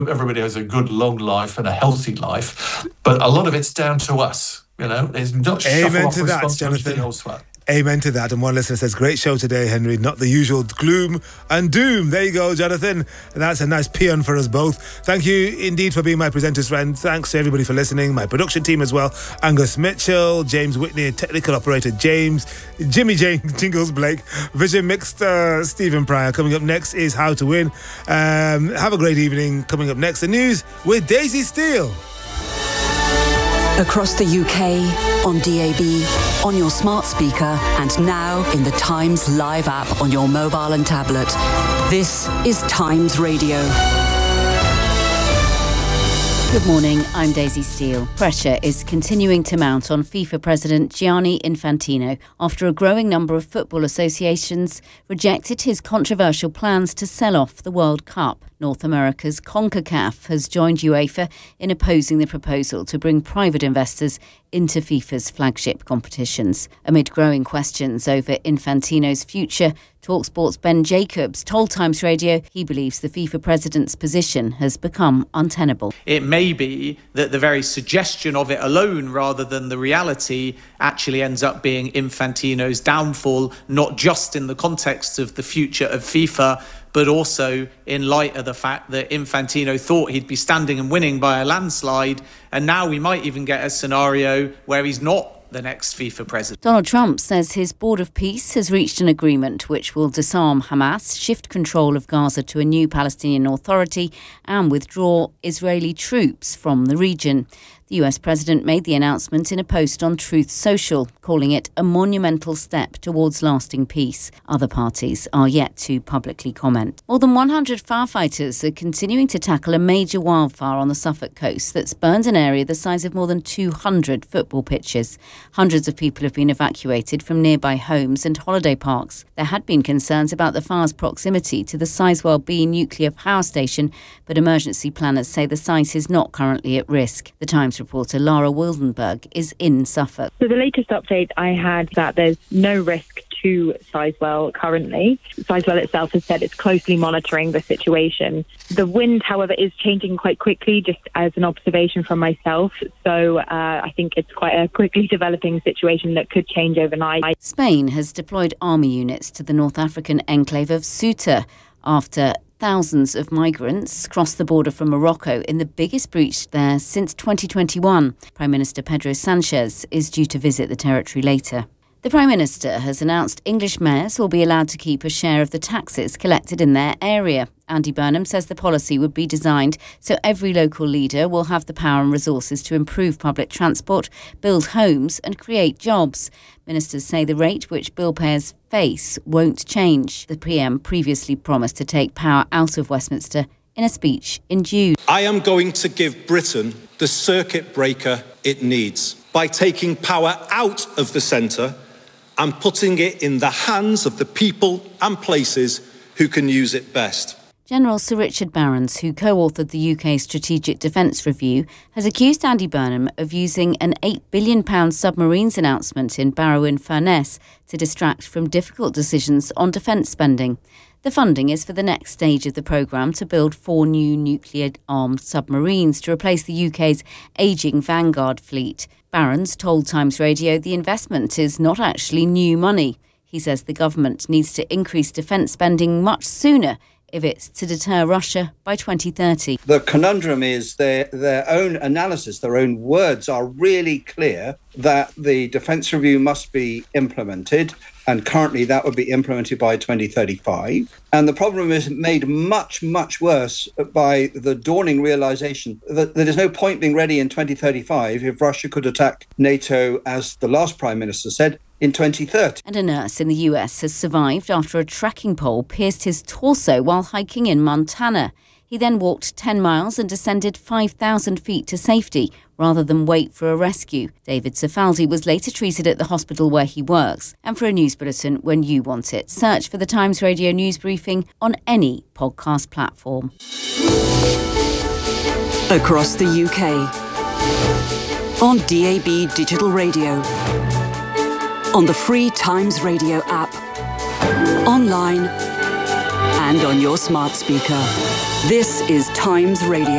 everybody has a good, long life and a healthy life, but a lot of it's down to us. It's not Amen to that, Jonathan. Amen to that. And one listener says, great show today, Henry. Not the usual gloom and doom. There you go, Jonathan. And that's a nice paean for us both. Thank you indeed for being my presenter's friend. Thanks to everybody for listening. My production team as well. Angus Mitchell, James Whitney, technical operator James, Jimmy Jingles Blake, Vision Mixed Stephen Pryor. Coming up next is How to Win. Have a great evening. Coming up next, the news with Daisy Steele. Across the UK, on DAB, on your smart speaker, and now in the Times Live app on your mobile and tablet. This is Times Radio. Good morning, I'm Daisy Steele. Pressure is continuing to mount on FIFA President Gianni Infantino after a growing number of football associations rejected his controversial plans to sell off the World Cup. North America's CONCACAF has joined UEFA in opposing the proposal to bring private investors into FIFA's flagship competitions. Amid growing questions over Infantino's future, TalkSport's Ben Jacobs told Times Radio he believes the FIFA president's position has become untenable. It may be that the very suggestion of it alone, rather than the reality, actually ends up being Infantino's downfall, not just in the context of the future of FIFA, but also in light of the fact that Infantino thought he'd be standing and winning by a landslide, and now we might even get a scenario where he's not the next FIFA president. Donald Trump says his Board of Peace has reached an agreement which will disarm Hamas, shift control of Gaza to a new Palestinian Authority, and withdraw Israeli troops from the region. The US President made the announcement in a post on Truth Social, calling it a monumental step towards lasting peace. Other parties are yet to publicly comment. More than 100 firefighters are continuing to tackle a major wildfire on the Suffolk coast that's burned an area the size of more than 200 football pitches. Hundreds of people have been evacuated from nearby homes and holiday parks. There had been concerns about the fire's proximity to the Sizewell B nuclear power station, but emergency planners say the site is not currently at risk. The Times reporter Lara Wildenberg is in Suffolk. So the latest update I had that there's no risk to Sizewell currently. Sizewell itself has said it's closely monitoring the situation. The wind, however, is changing quite quickly, just as an observation from myself. So I think it's quite a quickly developing situation that could change overnight. Spain has deployed army units to the North African enclave of Ceuta after thousands of migrants crossed the border from Morocco in the biggest breach there since 2021. Prime Minister Pedro Sanchez is due to visit the territory later. The Prime Minister has announced English mayors will be allowed to keep a share of the taxes collected in their area. Andy Burnham says the policy would be designed so every local leader will have the power and resources to improve public transport, build homes and create jobs. Ministers say the rate which bill payers face won't change. The PM previously promised to take power out of Westminster in a speech in June. I am going to give Britain the circuit breaker it needs by taking power out of the centre and putting it in the hands of the people and places who can use it best. General Sir Richard Barrons, who co-authored the UK's Strategic Defence Review, has accused Andy Burnham of using an £8 billion submarines announcement in Barrow-in-Furness to distract from difficult decisions on defence spending. The funding is for the next stage of the programme to build 4 new nuclear-armed submarines to replace the UK's ageing Vanguard fleet. Barrons told Times Radio the investment is not actually new money. He says the government needs to increase defence spending much sooner if it's to deter Russia by 2030. The conundrum is their own analysis, their own words are really clear that the Defence Review must be implemented, and currently that would be implemented by 2035. And the problem is made much, much worse by the dawning realisation that there's no point being ready in 2035 if Russia could attack NATO, as the last Prime Minister said, in 2030. And a nurse in the US has survived after a trekking pole pierced his torso while hiking in Montana. He then walked 10 miles and descended 5,000 feet to safety rather than wait for a rescue. David Cifaldi was later treated at the hospital where he works. And for a news bulletin when you want it, search for the Times Radio News Briefing on any podcast platform. Across the UK. On DAB Digital Radio. On the free Times Radio app. Online and on your smart speaker. This is Times Radio.